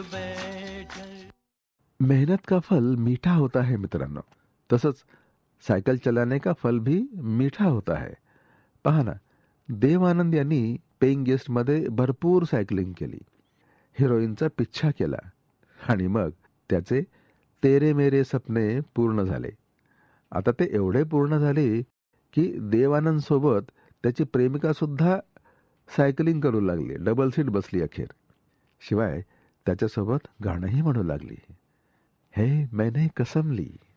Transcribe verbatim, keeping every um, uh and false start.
मेहनत का फल मीठा होता है मित्रांनो. तसंच सायकल चलाने का फल भी मीठा होता है. पहा ना, देव आनंद यांनी पेइंग गेस्टमध्ये भरपूर सायकलिंग केली, हिरोईनचा पिच्छा केला आणि मग त्याचे तेरे मेरे सपने पूर्ण झाले. आता ते एवढे पूर्ण झाले की देवानंद सोबत त्याची प्रेमिका सुद्धा सायकलिंग करू लागली, डबल सीट बसली अखेर. शिवाय त्याच्यासोबत गाणंही म्हणू लागली, हे मैंने कसम ली.